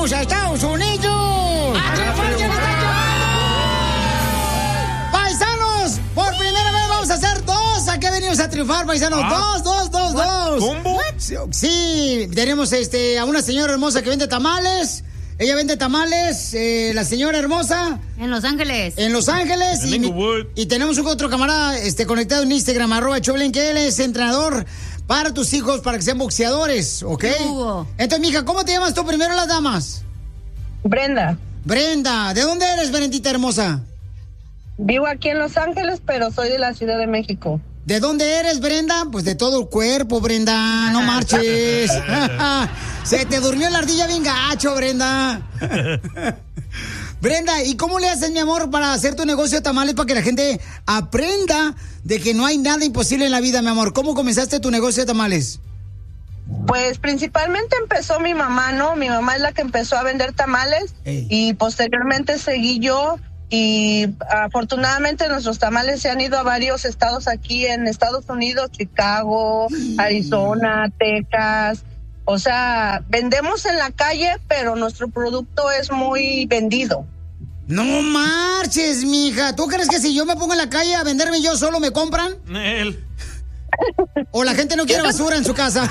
vamos a Estados Unidos. ¡Paisanos! Por primera vez vamos a hacer dos. ¿A qué venimos a triunfar, paisanos? Dos. ¿Combo? Sí, tenemos a una señora hermosa que vende tamales. Ella vende tamales, la señora hermosa. En Los Ángeles. En Los Ángeles. Y tenemos un otro camarada conectado en Instagram, @Choplin, que él es entrenador para tus hijos, para que sean boxeadores, ¿ok? Entonces, mija, ¿cómo te llamas tú primero, las damas? Brenda. Brenda, ¿de dónde eres, Brendita hermosa? Vivo aquí en Los Ángeles, pero soy de la Ciudad de México. ¿De dónde eres, Brenda? Pues de todo el cuerpo, Brenda, no marches. Se te durmió la ardilla bien gacho, Brenda. Brenda, ¿y cómo le haces, mi amor, para hacer tu negocio de tamales para que la gente aprenda de que no hay nada imposible en la vida, mi amor? ¿Cómo comenzaste tu negocio de tamales? Pues principalmente empezó mi mamá, ¿no? Mi mamá es la que empezó a vender tamales y posteriormente seguí yo. Y afortunadamente nuestros tamales se han ido a varios estados aquí en Estados Unidos, Chicago, Arizona, Texas. O sea, vendemos en la calle, pero nuestro producto es muy vendido. No marches, mija. ¿Tú crees que si yo me pongo en la calle a venderme yo solo me compran? Él. O la gente no quiere basura en su casa.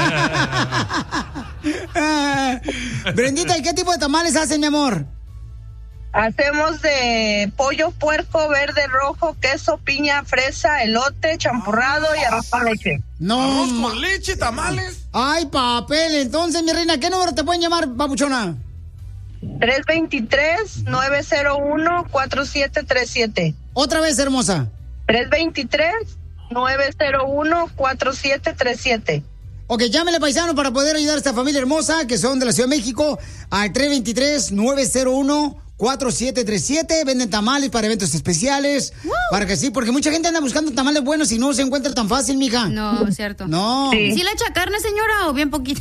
Brendita, ¿y qué tipo de tamales hacen, mi amor? Hacemos de pollo, puerco, verde, rojo, queso, piña, fresa, elote, champurrado y arroz con leche. No. ¿Arroz con leche, tamales? Ay, papel. Entonces, mi reina, ¿qué número te pueden llamar, papuchona? 323-901-4737. Otra vez, hermosa. 323-901-4737. Ok, llámele, paisano, para poder ayudar a esta familia hermosa que son de la Ciudad de México al 323-901-4737. Venden tamales para eventos especiales. Para que sí, porque mucha gente anda buscando tamales buenos y no se encuentra tan fácil, mija. No, es cierto. No. ¿Sí le echa carne, señora, o bien poquito?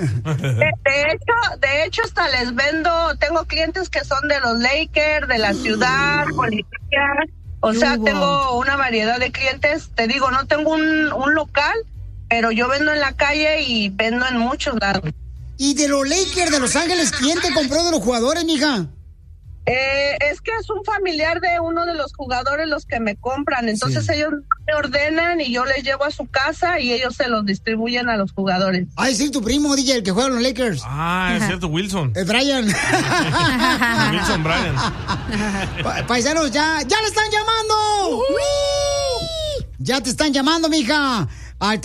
De hecho, hasta les vendo. Tengo clientes que son de los Lakers, de la ciudad, policía. O sea, tengo una variedad de clientes. Te digo, no tengo un local, pero yo vendo en la calle y vendo en muchos lados. ¿Y de los Lakers de Los Ángeles, quién te compró de los jugadores, mija? Es que es un familiar de uno de los jugadores los que me compran. Entonces ellos me ordenan y yo les llevo a su casa y ellos se los distribuyen a los jugadores. Ay, sí, tu primo, DJ, el que juega en los Lakers. Ah, es cierto, Wilson. Brian. Wilson Brian. Paisanos, ya le están llamando. Ya te están llamando, mija. Al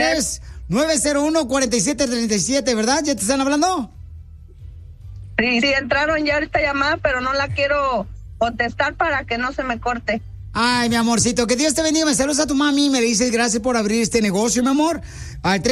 323-901-4737, ¿verdad? ¿Ya te están hablando? Sí, entraron ya ahorita llamada, pero no la quiero contestar para que no se me corte. Ay, mi amorcito, que Dios te bendiga. Me saludas a tu mami y me dices gracias por abrir este negocio, mi amor. Al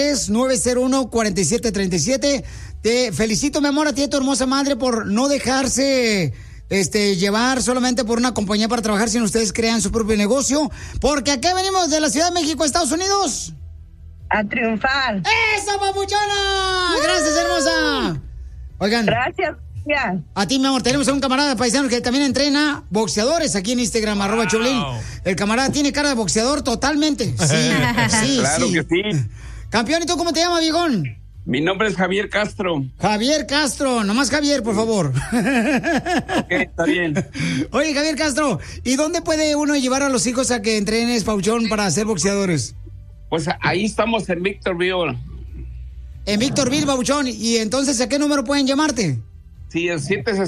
323-901-4737. Te felicito, mi amor, a ti y a tu hermosa madre por no dejarse llevar solamente por una compañía para trabajar, sino ustedes crean su propio negocio. Porque aquí venimos de la Ciudad de México, Estados Unidos. A triunfar. ¡Eso, papuchona! ¡Gracias, hermosa! Oigan. Gracias. A ti, mi amor, tenemos a un camarada paisano que también entrena boxeadores aquí en Instagram, @Choplin. El camarada tiene cara de boxeador totalmente. Sí, claro que sí. Campeón, ¿y tú cómo te llamas, viejón? Mi nombre es Javier Castro. Javier Castro, nomás Javier, por favor. Ok, está bien. Oye, Javier Castro, ¿y dónde puede uno llevar a los hijos a que entrenes, pauchón, para ser boxeadores? Pues ahí estamos en Victorville. En Victorville, babuchón. ¿Y entonces a qué número pueden llamarte? Sí, el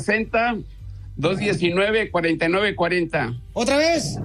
760-219-4940. ¿Otra vez?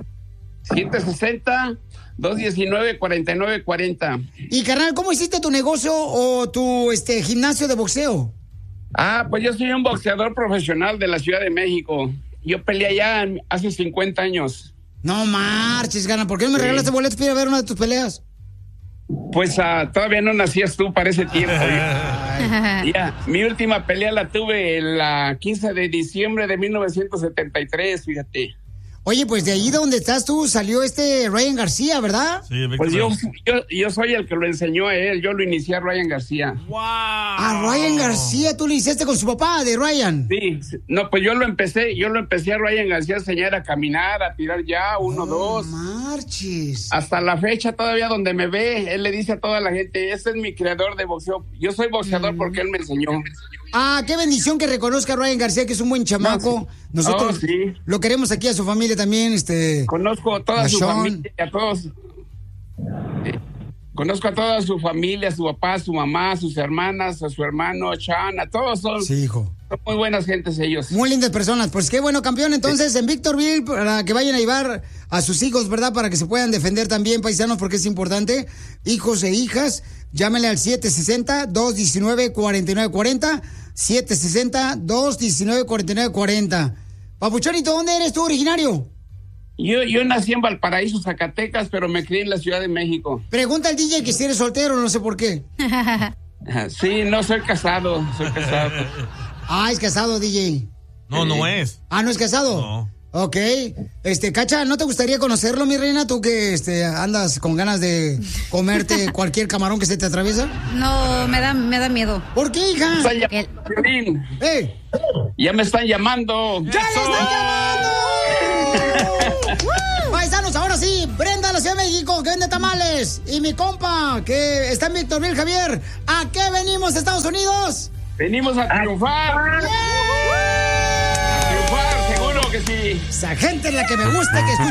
760-219-4940. Y carnal, ¿cómo hiciste tu negocio o tu gimnasio de boxeo? Pues yo soy un boxeador profesional de la Ciudad de México. Yo peleé allá hace 50 años. No marches, gana. ¿Por qué no me regalaste boletos para ir a ver una de tus peleas? Pues todavía no nacías tú para ese tiempo. Mi última pelea la tuve el 15 de diciembre de 1973, fíjate. Oye, pues de ahí donde estás tú salió Ryan García, ¿verdad? Sí, pues yo soy el que lo enseñó a él, yo lo inicié a Ryan García. ¡Wow! A Ryan García, tú lo hiciste con su papá de Ryan. Sí, no, pues yo lo empecé a Ryan García a enseñar a caminar, a tirar ya, 1, 2. Marches. Hasta la fecha todavía donde me ve, él le dice a toda la gente, ese es mi creador de boxeo. Yo soy boxeador porque él me enseñó. Ah, qué bendición que reconozca a Ryan García, que es un buen chamaco. Nosotros sí. lo queremos aquí a su familia también. Conozco a toda su familia, a todos. Conozco a toda su familia, su papá, su mamá, sus hermanas, a su hermano, Chan, a todos son. Sí, hijo. Son muy buenas gentes ellos. Muy lindas personas. Pues qué bueno, campeón. Entonces, en Victorville, para que vayan a llevar a sus hijos, ¿verdad? Para que se puedan defender también, paisanos, porque es importante. Hijos e hijas, llámenle al 760-219-4940. 760-219-4940. Papuchonito, ¿dónde eres tú originario? Yo nací en Valparaíso, Zacatecas, pero me crié en la Ciudad de México. Pregunta al DJ que si eres soltero, no sé por qué. Sí, no, soy casado. Ah, es casado, DJ. No, no es. Ah, ¿no es casado? No. Ok. Cacha, ¿no te gustaría conocerlo, mi reina? Tú que andas con ganas de comerte cualquier camarón que se te atraviesa. No, me da miedo. ¿Por qué, hija? Ya me están llamando. ¡Ya le están llamando! Paisanos, ahora sí, Brenda, la Ciudad de México, que vende tamales. Y mi compa, que está en Victorville, Javier. ¿A qué venimos, Estados Unidos? Venimos a triunfar. ¡Yeah! A triunfar, seguro que sí. Esa gente es la que me gusta, que escucha